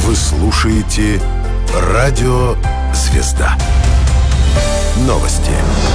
Вы слушаете «Радио Звезда». Новости.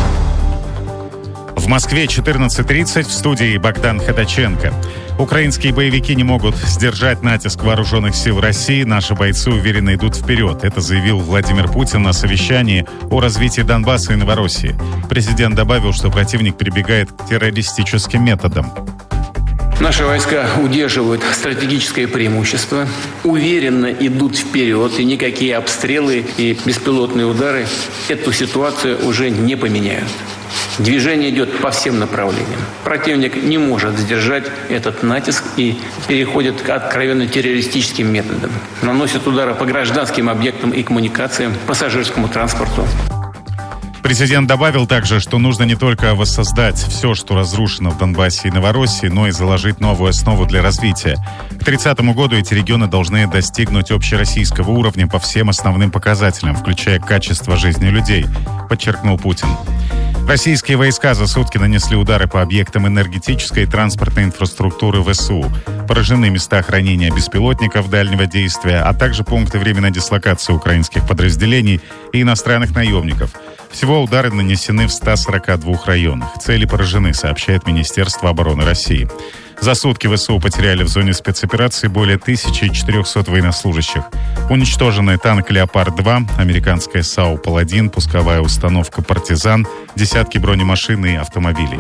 В Москве 14:30, в студии Богдан Ходаченко. Украинские боевики не могут сдержать натиск вооруженных сил России. Наши бойцы уверенно идут вперед. Это заявил Владимир Путин на совещании о развитии Донбасса и Новороссии. Президент добавил, что противник прибегает к террористическим методам. Наши войска удерживают стратегическое преимущество, уверенно идут вперед, и никакие обстрелы и беспилотные удары эту ситуацию уже не поменяют. Движение идет по всем направлениям. Противник не может сдержать этот натиск и переходит к откровенно террористическим методам. Наносит удары по гражданским объектам и коммуникациям, пассажирскому транспорту. Президент добавил также, что нужно не только воссоздать все, что разрушено в Донбассе и Новороссии, но и заложить новую основу для развития. К 30-му году эти регионы должны достигнуть общероссийского уровня по всем основным показателям, включая качество жизни людей, подчеркнул Путин. Российские войска за сутки нанесли удары по объектам энергетической и транспортной инфраструктуры ВСУ. Поражены места хранения беспилотников дальнего действия, а также пункты временной дислокации украинских подразделений и иностранных наемников. Всего удары нанесены в 142 районах. Цели поражены, сообщает Министерство обороны России. За сутки ВСУ потеряли в зоне спецоперации более 1400 военнослужащих. Уничтожены танк «Леопард-2», американская САУ «Паладин», пусковая установка «Партизан», десятки бронемашин и автомобилей.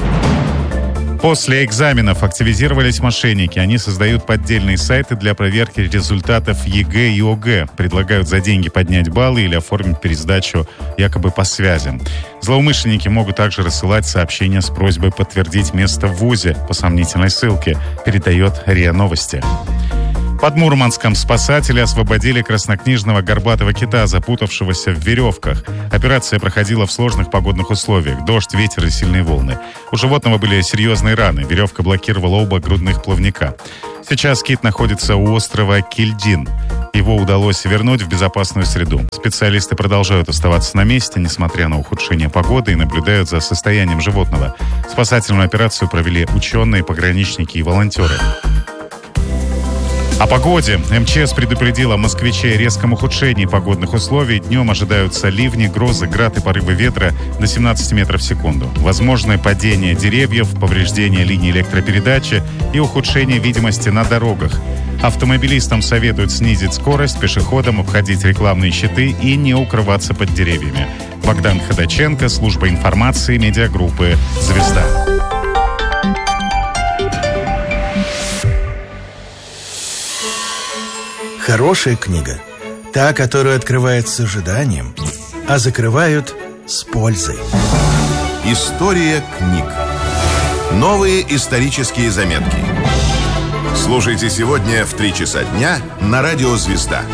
После экзаменов активизировались мошенники. Они создают поддельные сайты для проверки результатов ЕГЭ и ОГЭ. Предлагают за деньги поднять баллы или оформить пересдачу якобы по связям. Злоумышленники могут также рассылать сообщения с просьбой подтвердить место в ВУЗе по сомнительной ссылке, передает РИА Новости. Под Мурманском спасатели освободили краснокнижного горбатого кита, запутавшегося в веревках. Операция проходила в сложных погодных условиях. Дождь, ветер и сильные волны. У животного были серьезные раны. Веревка блокировала оба грудных плавника. Сейчас кит находится у острова Кильдин. Его удалось вернуть в безопасную среду. Специалисты продолжают оставаться на месте, несмотря на ухудшение погоды, и наблюдают за состоянием животного. Спасательную операцию провели ученые, пограничники и волонтеры. О погоде. МЧС предупредила москвичей о резком ухудшении погодных условий. Днем ожидаются ливни, грозы, град и порывы ветра до 17 метров в секунду. Возможное падение деревьев, повреждение линий электропередачи и ухудшение видимости на дорогах. Автомобилистам советуют снизить скорость, пешеходам обходить рекламные щиты и не укрываться под деревьями. Богдан Ходаченко, служба информации медиагруппы «Звезда». Хорошая книга – та, которую открывают с ожиданием, а закрывают с пользой. История книг. Новые исторические заметки. Слушайте сегодня в 3 часа дня на радио «Звезда».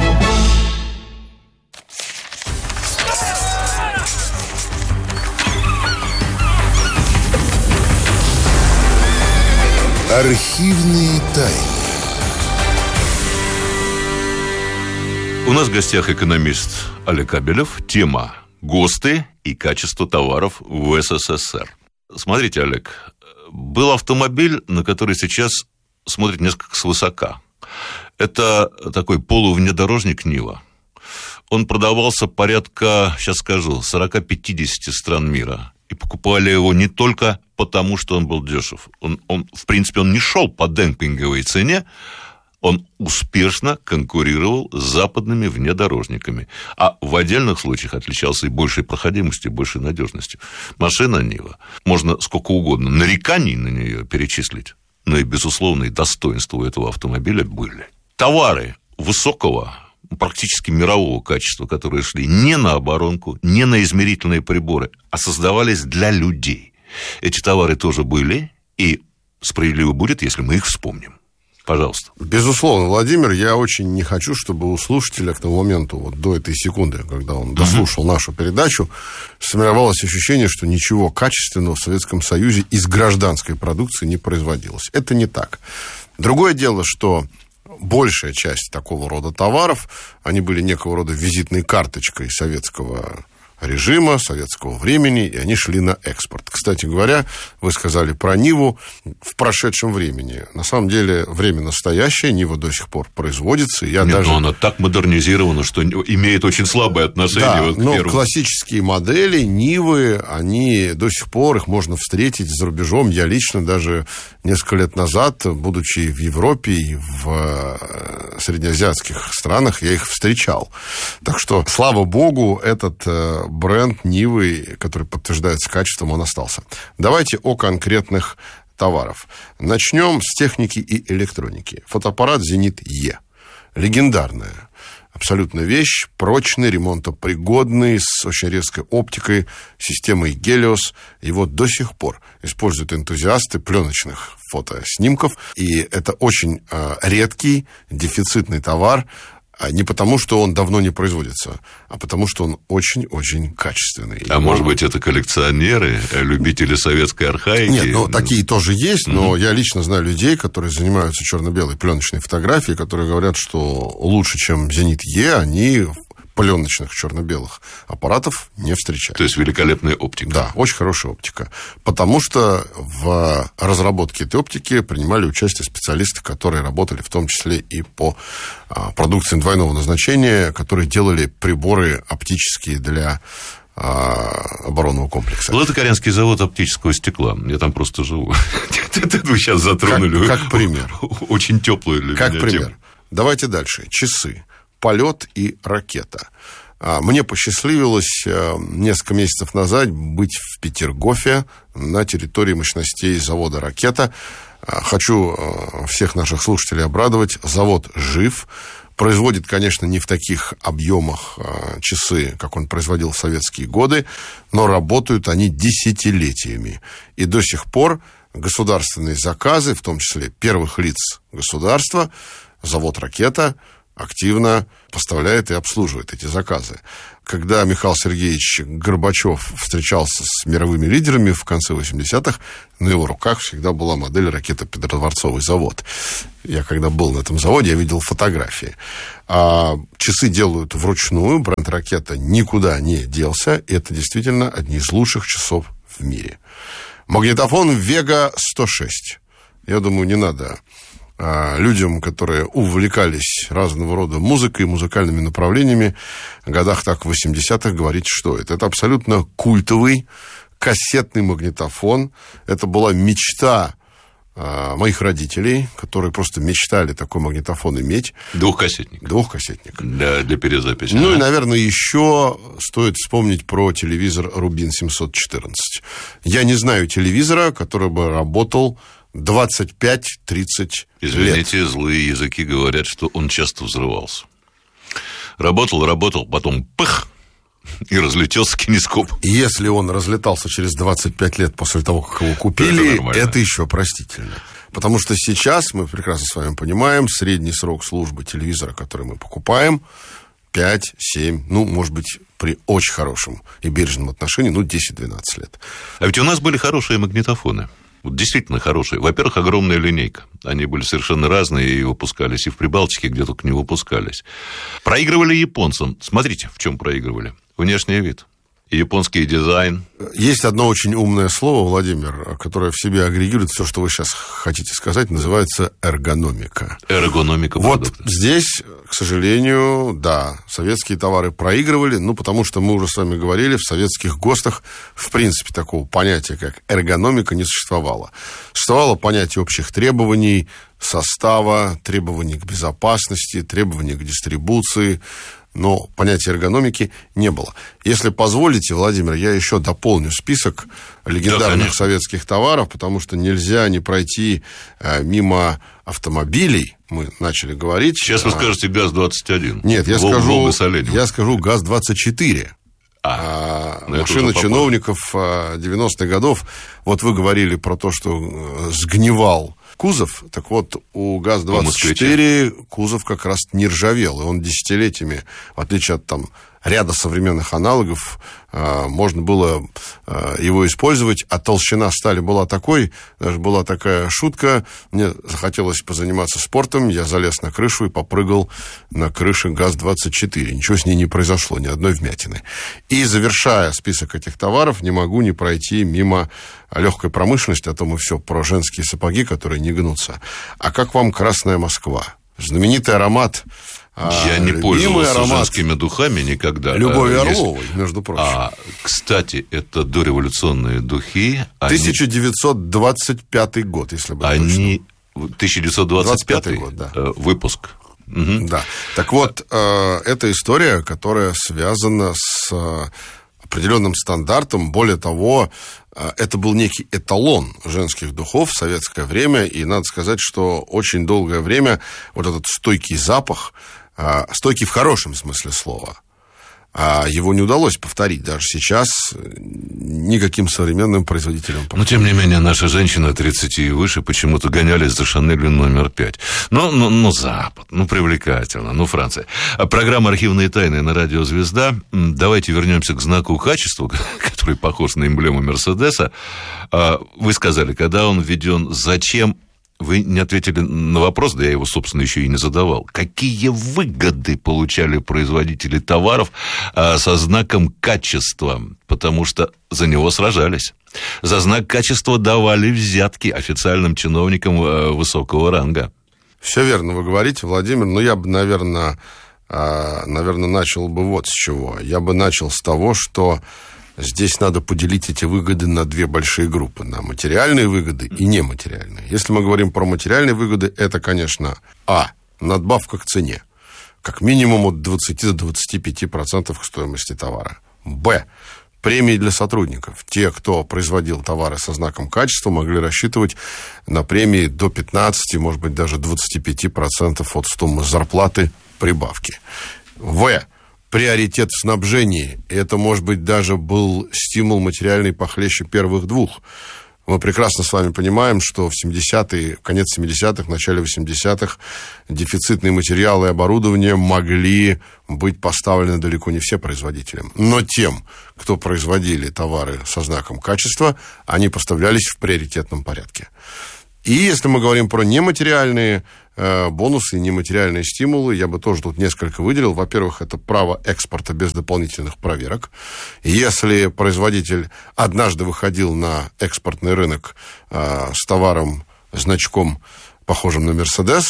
Архивные тайны. У нас в гостях экономист Олег Кабелев. Тема «ГОСТы и качество товаров в СССР». Смотрите, Олег, был автомобиль, на который сейчас смотрят несколько свысока. Это такой полувнедорожник «Нива». Он продавался порядка, сейчас скажу, 40-50 стран мира. И покупали его не только потому, что он был дешев. В принципе, он не шел по демпинговой цене. Он успешно конкурировал с западными внедорожниками, а в отдельных случаях отличался и большей проходимостью, и большей надежностью. Машина «Нива», можно сколько угодно нареканий на нее перечислить, но и безусловные достоинства у этого автомобиля были. Товары высокого, практически мирового качества, которые шли не на оборонку, не на измерительные приборы, а создавались для людей. Эти товары тоже были, и справедливо будет, если мы их вспомним. Пожалуйста. Безусловно, Владимир, я очень не хочу, чтобы у слушателя к тому моменту, вот до этой секунды, когда он дослушал нашу передачу, сформировалось ощущение, что ничего качественного в Советском Союзе из гражданской продукции не производилось. Это не так. Другое дело, что большая часть такого рода товаров, они были некого рода визитной карточкой советского режима, советского времени, и они шли на экспорт. Кстати говоря, вы сказали про Ниву в прошедшем времени. На самом деле, время настоящее, Нива до сих пор производится. Но она так модернизирована, что имеет очень слабое отношение к первому. Но классические модели Нивы, они до сих пор, их можно встретить за рубежом. Я лично даже несколько лет назад, будучи в Европе и в среднеазиатских странах, я их встречал. Так что, слава богу, этот бренд Нивы, который подтверждается качеством, он остался. Давайте о конкретных товарах. Начнем с техники и электроники. Фотоаппарат «Зенит Е». Легендарная абсолютно вещь, прочный, ремонтопригодный, с очень резкой оптикой, системой Гелиос. Его до сих пор используют энтузиасты пленочных фотоснимков. И это очень редкий, дефицитный товар. Не потому, что он давно не производится, а потому, что он очень-очень качественный. А может быть, это коллекционеры, любители советской архаики? Нет, такие тоже есть, но я лично знаю людей, которые занимаются черно-белой пленочной фотографией, которые говорят, что лучше, чем «Зенит Е», они пленочных черно-белых аппаратов не встречают. То есть великолепная оптика. Да, очень хорошая оптика. Потому что в разработке этой оптики принимали участие специалисты, которые работали в том числе и по продукции двойного назначения, которые делали приборы оптические для оборонного комплекса. Это Корянский завод оптического стекла. Я там просто живу. Вы сейчас затронули. Как пример. Очень теплую для меня Как пример. Давайте дальше. Часы. Полет и ракета. Мне посчастливилось несколько месяцев назад быть в Петергофе на территории мощностей завода «Ракета». Хочу всех наших слушателей обрадовать. Завод жив. Производит, конечно, не в таких объемах часы, как он производил в советские годы, но работают они десятилетиями. И до сих пор государственные заказы, в том числе первых лиц государства, завод «Ракета» активно поставляет и обслуживает эти заказы. Когда Михаил Сергеевич Горбачев встречался с мировыми лидерами в конце 80-х, на его руках всегда была модель ракеты «Петродворцовый завод». Я когда был на этом заводе, я видел фотографии. Часы делают вручную, бренд «Ракета» никуда не делся. И это действительно одни из лучших часов в мире. Магнитофон «Вега 106». Я думаю, не надо людям, которые увлекались разного рода музыкой и музыкальными направлениями, в годах так в 80-х говорить, что это. Это абсолютно культовый кассетный магнитофон. Это была мечта моих родителей, которые просто мечтали такой магнитофон иметь. Двухкассетник. Для перезаписи. Ну и, наверное, еще стоит вспомнить про телевизор Rubin 714. Я не знаю телевизора, который бы работал 25-30 лет. Извините, злые языки говорят, что он часто взрывался. Работал, потом пых, и разлетелся кинескоп. Если он разлетался через 25 лет после того, как его купили, это еще простительно. Потому что сейчас, мы прекрасно с вами понимаем, средний срок службы телевизора, который мы покупаем, 5-7, может быть, при очень хорошем и бережном отношении, 10-12 лет. А ведь у нас были хорошие магнитофоны. Действительно хорошие. Во-первых, огромная линейка. Они были совершенно разные и выпускались и в Прибалтике, где только не выпускались. Проигрывали японцам. Смотрите, в чем проигрывали. Внешний вид. Японский дизайн. Есть одно очень умное слово, Владимир, которое в себе агрегирует все, что вы сейчас хотите сказать, называется эргономика. Эргономика продукта. Вот здесь, к сожалению, да, советские товары проигрывали, потому что мы уже с вами говорили, в советских ГОСТах, в принципе, такого понятия, как эргономика, не существовало. Существовало понятие общих требований, состава, требований к безопасности, требований к дистрибуции, но понятия эргономики не было. Если позволите, Владимир, я еще дополню список легендарных советских товаров, потому что нельзя не пройти мимо автомобилей. Мы начали говорить. Сейчас вы скажете ГАЗ-21. Нет, я скажу ГАЗ-24. Машина чиновников 90-х годов. Вот вы говорили про то, что сгнивал кузов. Так вот, у ГАЗ-24 кузов как раз не ржавел. И он десятилетиями, в отличие от ряда современных аналогов можно было его использовать, а толщина стали была такой, даже была такая шутка, мне захотелось позаниматься спортом, я залез на крышу и попрыгал на крыше ГАЗ-24. Ничего с ней не произошло, ни одной вмятины. И, завершая список этих товаров, не могу не пройти мимо легкой промышленности, а то мы все про женские сапоги, которые не гнутся. А как вам «Красная Москва»? Знаменитый аромат. Я не пользовался женскими духами никогда. Любови Орловой, между прочим. Кстати, это дореволюционные духи. 1925 год, если бы они... 1925 год, да. Выпуск. Угу. Да. Так вот, это история, которая связана с определенным стандартом. Более того, это был некий эталон женских духов в советское время. И надо сказать, что очень долгое время вот этот стойкий запах, стойкий в хорошем смысле слова, его не удалось повторить даже сейчас никаким современным производителям. Но, тем не менее, наши женщины 30 и выше почему-то гонялись за Шанелью номер 5. Ну, Запад, привлекательно, Франция. Программа «Архивные тайны» на радио «Звезда». Давайте вернемся к знаку качества, который похож на эмблему Мерседеса. Вы сказали, когда он введен, зачем? Вы не ответили на вопрос, да я его, собственно, еще и не задавал. Какие выгоды получали производители товаров со знаком качества? Потому что за него сражались. За знак качества давали взятки официальным чиновникам высокого ранга. Все верно вы говорите, Владимир, но я бы, наверное, начал бы вот с чего. Я бы начал с того, что здесь надо поделить эти выгоды на две большие группы, на материальные выгоды и нематериальные. Если мы говорим про материальные выгоды, это, конечно, надбавка к цене, как минимум от 20 до 25% к стоимости товара. Премии для сотрудников. Те, кто производил товары со знаком качества, могли рассчитывать на премии до 15, может быть, даже 25% от суммы зарплаты прибавки. Приоритет в снабжении. Это, может быть, даже был стимул материальный похлеще первых двух. Мы прекрасно с вами понимаем, что в 70-е, конец 70-х, начале 80-х дефицитные материалы и оборудование могли быть поставлены далеко не все производителям. Но тем, кто производили товары со знаком качества, они поставлялись в приоритетном порядке. И если мы говорим про нематериальные бонусы и нематериальные стимулы, я бы тоже тут несколько выделил. Во-первых, это право экспорта без дополнительных проверок. Если производитель однажды выходил на экспортный рынок с товаром, значком, похожим на «Мерседес»,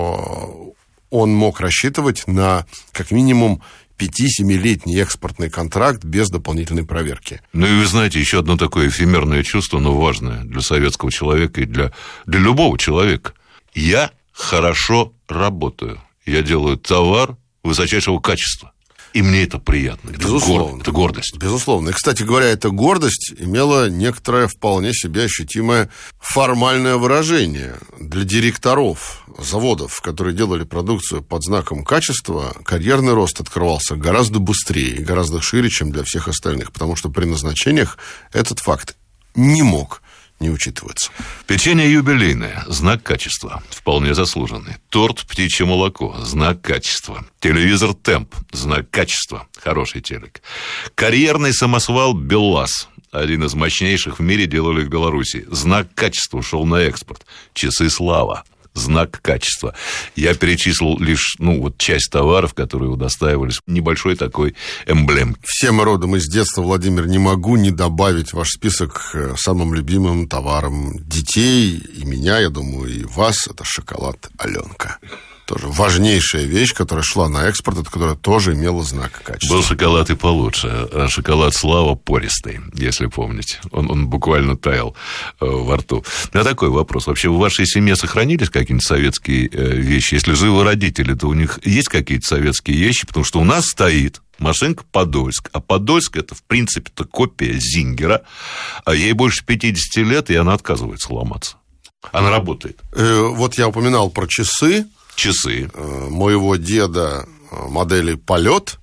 то он мог рассчитывать на как минимум 5-7-летний экспортный контракт без дополнительной проверки. И вы знаете, еще одно такое эфемерное чувство, но важное для советского человека и для любого человека. Я хорошо работаю. Я делаю товар высочайшего качества. И мне это приятно. Безусловно. Это гордость. Безусловно. И, кстати говоря, эта гордость имела некоторое вполне себе ощутимое формальное выражение. Для директоров заводов, которые делали продукцию под знаком качества, карьерный рост открывался гораздо быстрее и гораздо шире, чем для всех остальных. Потому что при назначениях этот факт не мог не учитываться. Печенье юбилейное, знак качества, вполне заслуженный. Торт «Птичье молоко», знак качества. Телевизор «Темп», знак качества, хороший телек. Карьерный самосвал «БелЛАЗ», один из мощнейших в мире, делали в Беларуси. Знак качества ушел на экспорт. Часы «Слава», знак качества. Я перечислил лишь, часть товаров, которые удостаивались небольшой такой эмблемки. Все мы родом из детства, Владимир, не могу не добавить ваш список самым любимым товаром детей, и меня, я думаю, и вас, это шоколад «Аленка». Тоже важнейшая вещь, которая шла на экспорт, которая тоже имела знак качества. Был шоколад и получше. А шоколад «Слава» пористый, если помните. Он буквально таял во рту. А такой вопрос. Вообще, в вашей семье сохранились какие-нибудь советские вещи? Если живы родители, то у них есть какие-то советские вещи? Потому что у нас стоит машинка «Подольск». А «Подольск» — это, в принципе, копия «Зингера». А ей больше 50 лет, и она отказывается ломаться. Она работает. Вот я упоминал про часы. Часы моего деда модели «Полет»,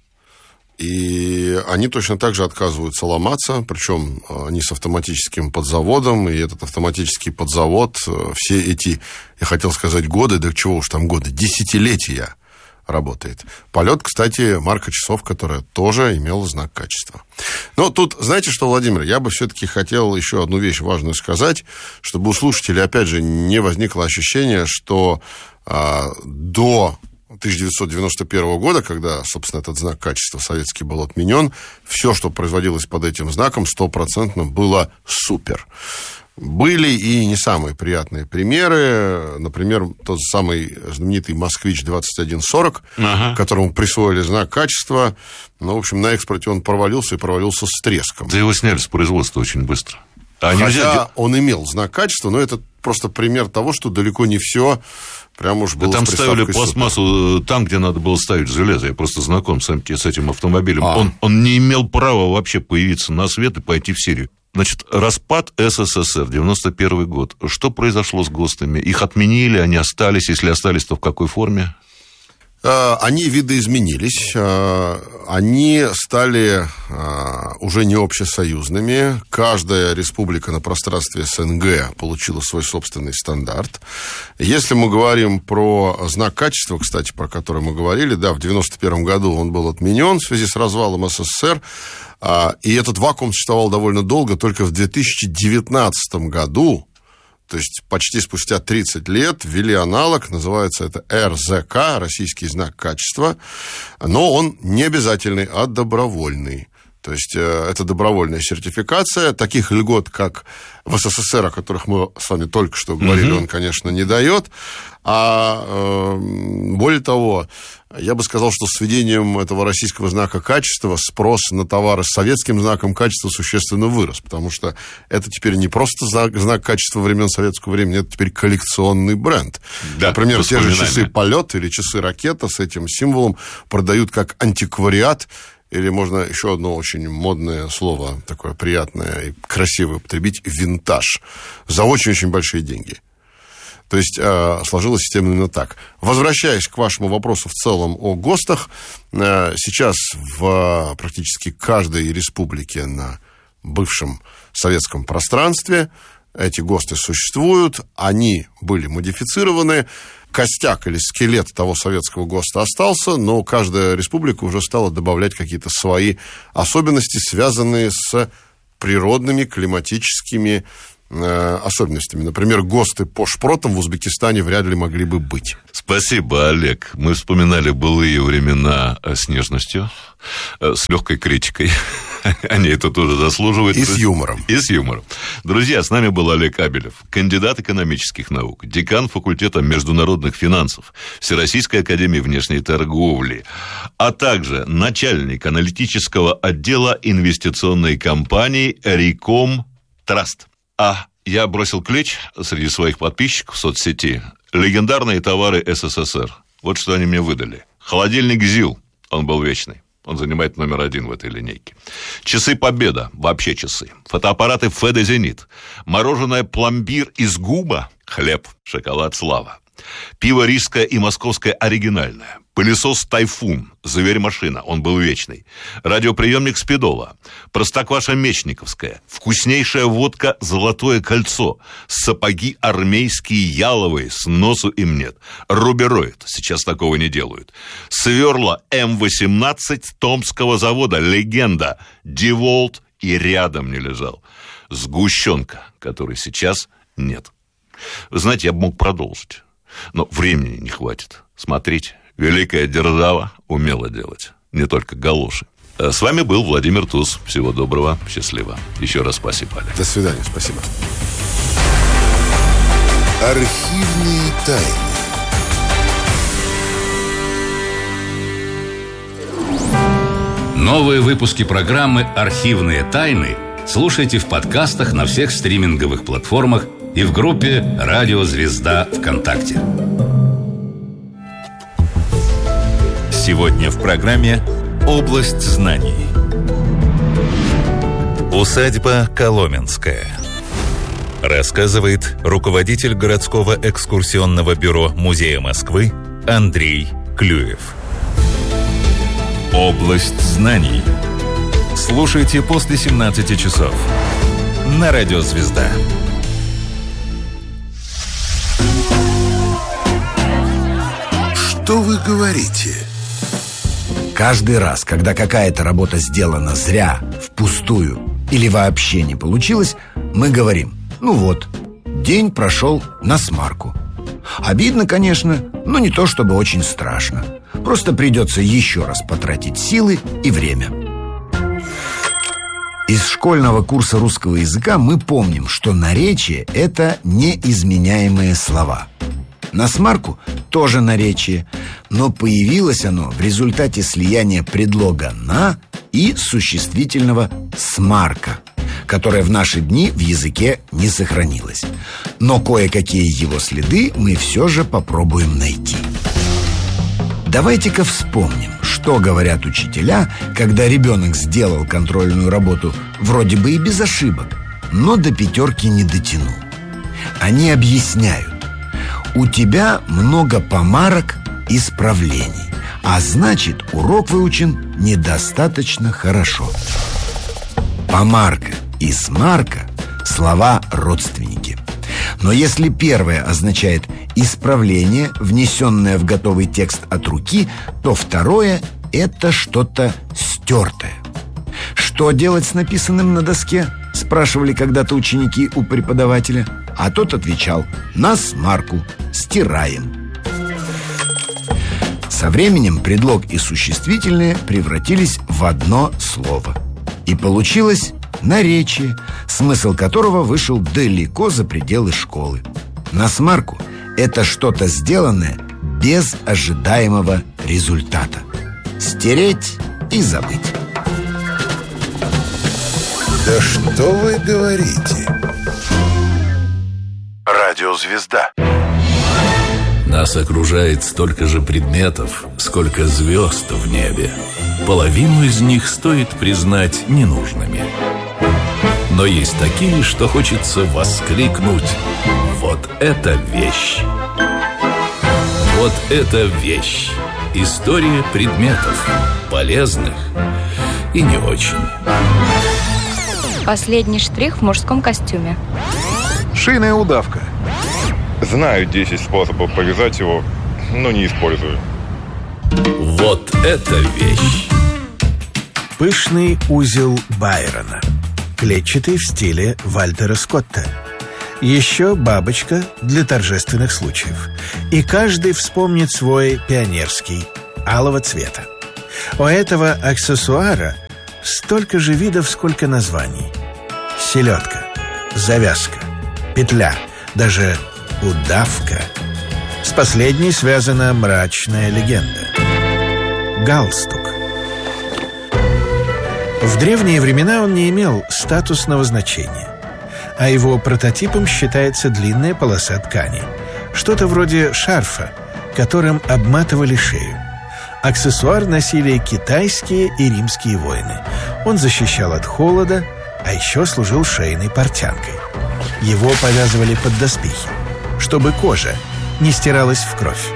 и они точно так же отказываются ломаться, причем они с автоматическим подзаводом, и этот автоматический подзавод все эти, я хотел сказать, годы, да чего уж там годы, десятилетия работает. Полет, кстати, марка часов, которая тоже имела знак качества. Но тут, знаете что, Владимир, я бы все-таки хотел еще одну вещь важную сказать, чтобы у слушателей, опять же, не возникло ощущение, что до 1991 года, когда, собственно, этот знак качества советский был отменен, все, что производилось под этим знаком, 100% было супер. Были и не самые приятные примеры. Например, тот самый знаменитый «Москвич-2140», которому присвоили знак качества. Ну, в общем, на экспорте он провалился и провалился с треском. Да его сняли с производства очень быстро. Хотя он имел знак качества, но это просто пример того, что далеко не все прям уж было. Да там ставили пластмассу там, где надо было ставить железо. Я просто знаком с этим автомобилем. Он не имел права вообще появиться на свет и пойти в серию. Значит, распад СССР, 91 год. Что произошло с ГОСТами? Их отменили, они остались? Если остались, то в какой форме? Они видоизменились. Они стали уже не общесоюзными. Каждая республика на пространстве СНГ получила свой собственный стандарт. Если мы говорим про знак качества, кстати, про который мы говорили, да, в 91 году он был отменен в связи с развалом СССР. И этот вакуум существовал довольно долго. Только в 2019 году, то есть почти спустя 30 лет, ввели аналог, называется это РЗК, российский знак качества, но он не обязательный, а добровольный. То есть это добровольная сертификация. Таких льгот, как в СССР, о которых мы с вами только что говорили, он, конечно, не дает. Более того, я бы сказал, что с введением этого российского знака качества спрос на товары с советским знаком качества существенно вырос, потому что это теперь не просто знак качества времен советского времени, это теперь коллекционный бренд. Да, например, те же часы «Полет» или часы «Ракета» с этим символом продают как антиквариат. Или можно еще одно очень модное слово, такое приятное и красивое употребить, винтаж, за очень-очень большие деньги. То есть сложилась система именно так. Возвращаясь к вашему вопросу в целом о ГОСТах, сейчас в практически каждой республике на бывшем советском пространстве эти ГОСТы существуют, они были модифицированы. Костяк или скелет того советского ГОСТа остался, но каждая республика уже стала добавлять какие-то свои особенности, связанные с природными климатическими особенностями. Например, ГОСТы по шпротам в Узбекистане вряд ли могли бы быть. Спасибо, Олег. Мы вспоминали былые времена с нежностью, с легкой критикой. Они это тоже заслуживают. И с юмором. И с юмором. Друзья, с нами был Олег Абелев, кандидат экономических наук, декан факультета международных финансов Всероссийской академии внешней торговли, а также начальник аналитического отдела инвестиционной компании «Риком Траст». А я бросил клич среди своих подписчиков в соцсети. Легендарные товары СССР. Вот что они мне выдали. Холодильник ЗИЛ, он был вечный. Он занимает номер 1 в этой линейке. Часы «Победа», вообще часы. Фотоаппараты «Феде Зенит». Мороженое «Пломбир» из Губа. Хлеб, шоколад «Слава». Пиво «Рижское» и «Московское» оригинальное. Пылесос «Тайфун», «Зверь-машина», он был вечный. Радиоприемник «Спидола». Простокваша «Мечниковская». Вкуснейшая водка «Золотое кольцо». Сапоги армейские яловые, с носу им нет. Рубероид, сейчас такого не делают. Сверла М-18 Томского завода, легенда. Деволт и рядом не лежал. Сгущенка, которой сейчас нет. Вы знаете, я бы мог продолжить, но времени не хватит. Смотрите. Великая держава умела делать, не только галоши. С вами был Владимир Туз. Всего доброго, счастливо. Еще раз спасибо, Олег. До свидания, спасибо. Архивные тайны. Новые выпуски программы «Архивные тайны» слушайте в подкастах на всех стриминговых платформах и в группе «Радио Звезда» ВКонтакте. Сегодня в программе «Область знаний». Усадьба Коломенская. Рассказывает руководитель городского экскурсионного бюро Музея Москвы Андрей Клюев. «Область знаний». Слушайте после 17 часов на Радио Звезда. что вы говорите? Каждый раз, когда какая-то работа сделана зря, впустую или вообще не получилось, мы говорим: ну вот, день прошел насмарку. Обидно, конечно, но не то чтобы очень страшно. Просто придется еще раз потратить силы и время. Из школьного курса русского языка мы помним, что наречие – это неизменяемые слова. Насмарку тоже наречие, но появилось оно в результате слияния предлога «на» и существительного «смарка», которое в наши дни в языке не сохранилось. Но кое-какие его следы мы все же попробуем найти. Давайте-ка вспомним, что говорят учителя, когда ребенок сделал контрольную работу вроде бы и без ошибок, но до 5 не дотянул. Они объясняют: у тебя много помарок, исправлений, а значит, урок выучен недостаточно хорошо. Помарка и смарка – слова родственники. Но если первое означает исправление, внесенное в готовый текст от руки, то второе – это что-то стертое. Что делать с написанным на доске? Спрашивали когда-то ученики у преподавателя. А тот отвечал: на смарку, стираем. Со временем предлог и существительные превратились в одно слово. И получилось наречие, смысл которого вышел далеко за пределы школы. Насмарку – это что-то сделанное без ожидаемого результата. Стереть и забыть. Да что вы говорите? Радиозвезда. Нас окружает столько же предметов, сколько звезд в небе. Половину из них стоит признать ненужными. Но есть такие, что хочется воскликнуть: вот это вещь! Вот это вещь! История предметов, полезных и не очень. Последний штрих в мужском костюме. Шейная удавка. Знаю 10 способов повязать его, но не использую. Вот это вещь! Пышный узел Байрона, клетчатый в стиле Вальтера Скотта. Еще бабочка для торжественных случаев. И каждый вспомнит свой пионерский, алого цвета. У этого аксессуара столько же видов, сколько названий. Селедка, завязка, петля, даже удавка. С последней связана мрачная легенда. Галстук. В древние времена он не имел статусного значения, а его прототипом считается длинная полоса ткани, что-то вроде шарфа, которым обматывали шею. Аксессуар носили китайские и римские воины. Он защищал от холода, а еще служил шейной портянкой. Его повязывали под доспехи, чтобы кожа не стиралась в кровь.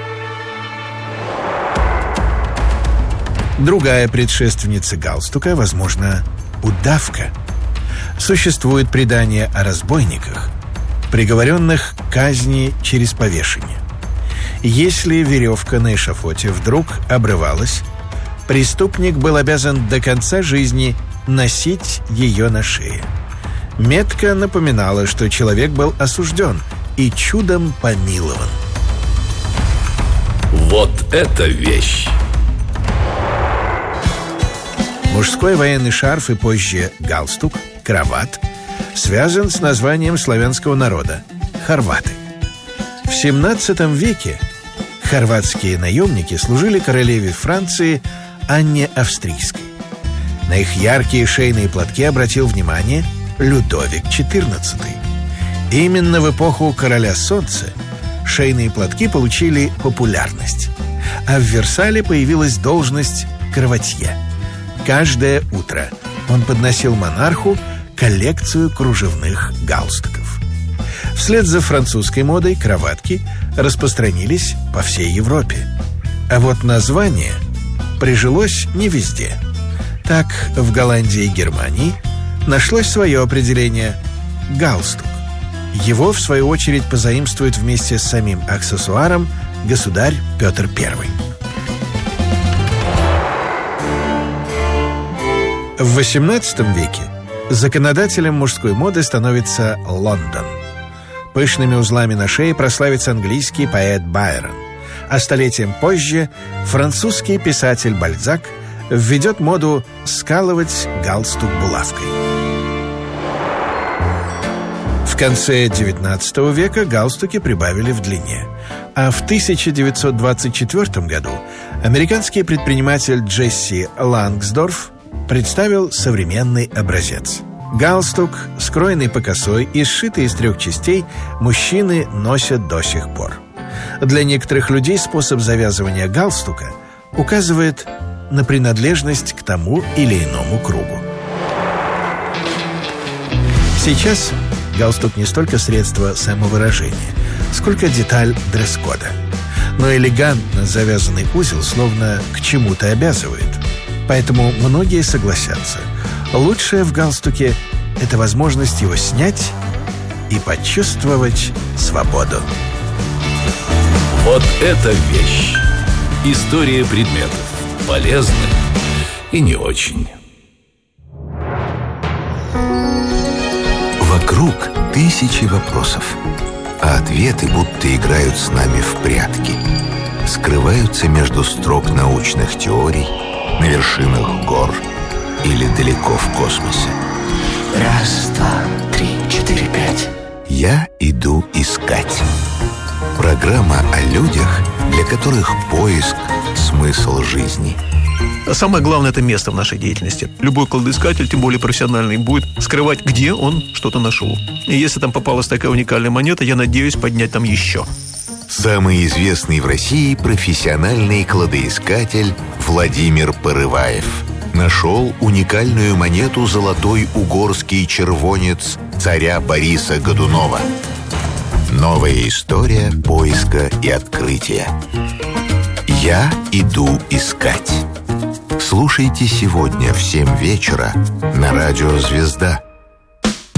Другая предшественница галстука, возможно, удавка. Существует предание о разбойниках, приговоренных к казни через повешение. Если веревка на эшафоте вдруг обрывалась, преступник был обязан до конца жизни носить ее на шее. Метка напоминала, что человек был осужден и чудом помилован. Вот это вещь! Мужской военный шарф и позже галстук, крават, связан с названием славянского народа – хорваты. В XVII веке хорватские наемники служили королеве Франции Анне Австрийской. На их яркие шейные платки обратил внимание Людовик XIV. Именно в эпоху Короля Солнца шейные платки получили популярность, а в Версале появилась должность кроватье. Каждое утро он подносил монарху коллекцию кружевных галстуков. Вслед за французской модой краватки распространились по всей Европе. А вот название прижилось не везде. Так, в Голландии и Германии нашлось свое определение – галстук. Его, в свою очередь, позаимствуют вместе с самим аксессуаром государь Петр I. В XVIII веке законодателем мужской моды становится Лондон. Пышными узлами на шее прославится английский поэт Байрон, а столетием позже французский писатель Бальзак введет моду скалывать галстук булавкой. В конце XIX века галстуки прибавили в длине, а в 1924 году американский предприниматель Джесси Лангсдорф представил современный образец. Галстук, скроенный по косой и сшитый из 3 частей, мужчины носят до сих пор. Для некоторых людей способ завязывания галстука указывает на принадлежность к тому или иному кругу. Сейчас галстук не столько средство самовыражения, сколько деталь дресс-кода. Но элегантно завязанный узел словно к чему-то обязывает. Поэтому многие согласятся. Лучшее в галстуке – это возможность его снять и почувствовать свободу. Вот это вещь. История предметов. Полезных и не очень. Вокруг тысячи вопросов, а ответы будто играют с нами в прятки. Скрываются между строк научных теорий, на вершинах гор или далеко в космосе. 1, 2, 3, 4, 5. Я иду искать. Программа о людях, для которых поиск – смысл жизни. Самое главное – это место в нашей деятельности. Любой кладоискатель, тем более профессиональный, будет скрывать, где он что-то нашел. И если там попалась такая уникальная монета, я надеюсь поднять там еще. Самый известный в России профессиональный кладоискатель Владимир Порываев нашел уникальную монету «Золотой угорский червонец» царя Бориса Годунова. Новая история поиска и открытия. Я иду искать. Слушайте сегодня в 7 вечера на радио «Звезда».